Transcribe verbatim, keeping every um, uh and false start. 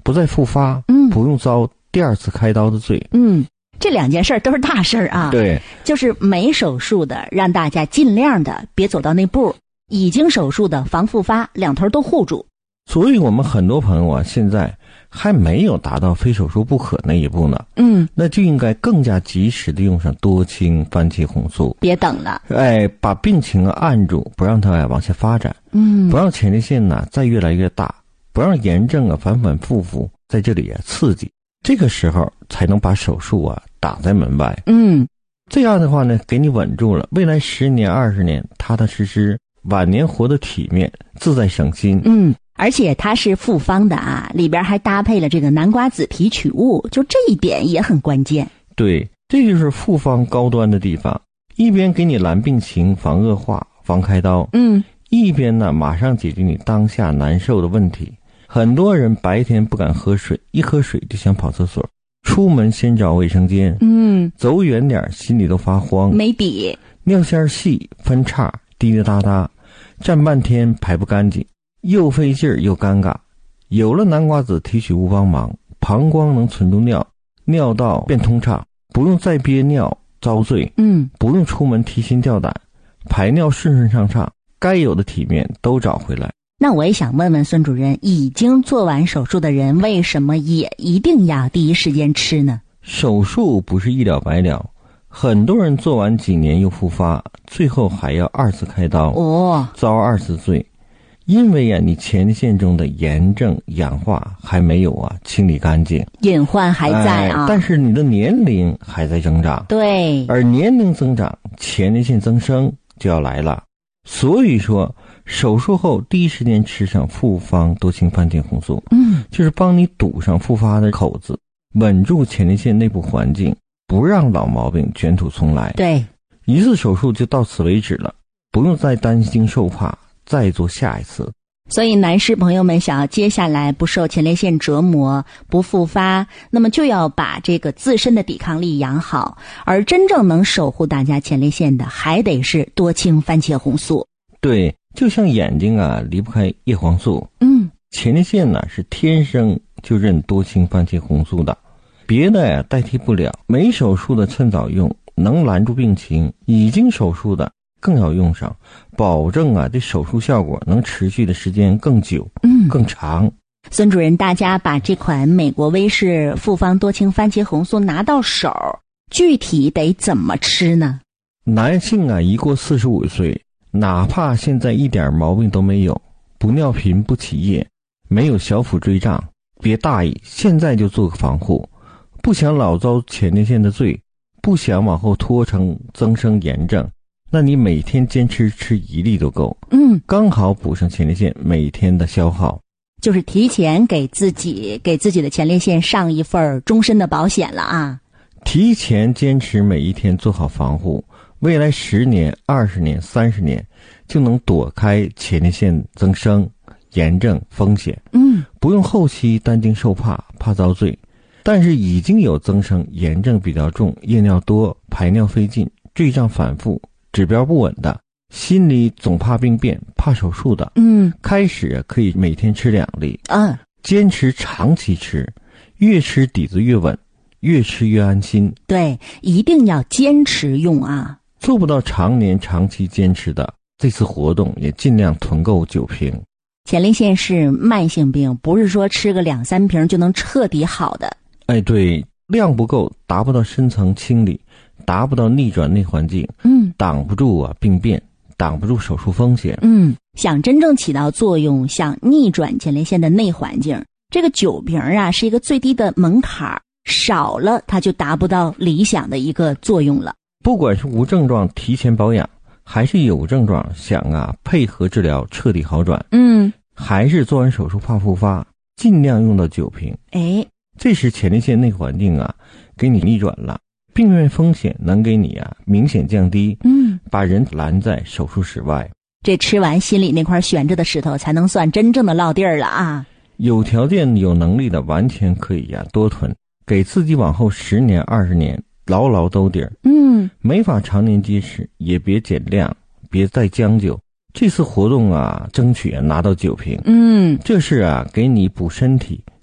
不再复发， 嗯， 不用遭第二次开刀的罪。 嗯，这两件事儿都是大事儿啊。 对， 就是没手术的，让大家尽量的别走到那步；已经手术的，防复发，两头都护住。 所以我们很多朋友啊，现在还没有达到非手术不可那一步呢。 嗯， 那就应该更加及时的用上多氢番茄红素， 别等了。 哎，把病情啊按住，不让它啊往下发展。 嗯， 不让前列腺呢再越来越大，不让炎症啊反反复复在这里啊刺激。这个时候才能把手术啊挡在门外。 嗯， 这样的话呢，给你稳住了，未来十年二十年踏踏实实，晚年活得体面，自在省心。 嗯，而且它是复方的啊，里边还搭配了这个南瓜子提取物，就这一点也很关键。 对，这就是复方高端的地方，一边给你拦病情，防恶化，防开刀， 嗯， 一边呢马上解决你当下难受的问题。很多人白天不敢喝水，一喝水就想跑厕所，出门先找卫生间， 嗯， 走远点心里都发慌， 没底， 尿线细，分叉，滴滴答答，站半天排不干净，又费劲儿又尴尬。有了南瓜子提取物帮忙，膀胱能存住尿，尿道变通畅，不用再憋尿遭罪， 嗯， 不用出门提心吊胆，排尿顺顺畅畅，该有的体面都找回来。 那我也想问问孙主任，已经做完手术的人为什么也一定要第一时间吃呢？ 手术不是一了百了，很多人做完几年又复发，最后还要二次开刀， 哦， 遭二次罪。因为呀、啊，你前列腺中的炎症氧化还没有啊清理干净， 隐患还在啊、 哎。但是你的年龄还在增长， 对， 而年龄增长，前列腺增生就要来了。所以说，手术后第一时间吃上复方多氢番茄红素， 嗯， 就是帮你堵上复发的口子，稳住前列腺内部环境，不让老毛病卷土重来。 对， 一次手术就到此为止了，不用再担惊受怕，再做下一次。 所以男士朋友们想要接下来不受前列腺折磨，不复发，那么就要把这个自身的抵抗力养好，而真正能守护大家前列腺的还得是多氢番茄红素。 对，就像眼睛啊离不开叶黄素， 嗯， 前列腺呢是天生就认多氢番茄红素的，别的呀代替不了。没手术的趁早用，能拦住病情；已经手术的更要用上，保证啊这手术效果能持续的时间更久， 嗯， 更长。 孙主任，大家把这款美国威士复方多氢番茄红素拿到手，具体得怎么吃呢？ 男性啊一过四十五岁，哪怕现在一点毛病都没有，不尿频不起夜，没有小腹坠胀，别大意，现在就做个防护。不想老遭前列腺的罪，不想往后拖成增生炎症，那你每天坚持吃一粒都够， 嗯， 刚好补上前列腺每天的消耗， 就是提前给自己给自己的前列腺上一份终身的保险了啊！ 提前坚持每一天做好防护，未来十年、二十年、三十年就能躲开前列腺增生、炎症风险。 嗯， 不用后期担惊受怕，怕遭罪。但是已经有增生、炎症比较重、夜尿多、排尿费劲、坠胀反复、指标不稳的，心里总怕病变、怕手术的， 嗯， 开始可以每天吃两粒， 嗯， 坚持长期吃，越吃底子越稳，越吃越安心。 对，一定要坚持用啊！ 做不到常年长期坚持的，这次活动也尽量囤购酒瓶。 前列腺是慢性病，不是说吃个两三瓶就能彻底好的。 哎，对，量不够，达不到深层清理，达不到逆转内环境， 嗯， 挡不住啊病变，挡不住手术风险。 嗯，想真正起到作用，想逆转前列腺的内环境，这个酒瓶啊是一个最低的门槛，少了它就达不到理想的一个作用了。 不管是无症状提前保养，还是有症状想啊配合治疗彻底好转， 嗯， 还是做完手术怕复发，尽量用到酒瓶。 哎， 这时前列腺内环境啊给你逆转了，病变风险能给你啊明显降低， 嗯， 把人拦在手术室外。 这吃完心里那块悬着的石头才能算真正的落地儿了啊！ 有条件有能力的完全可以呀、啊、多囤，给自己往后十年二十年牢牢兜底儿。 嗯， 没法常年节食，也别减量，别再将就。这次活动啊，争取啊拿到酒瓶。 嗯， 这是啊给你补身体、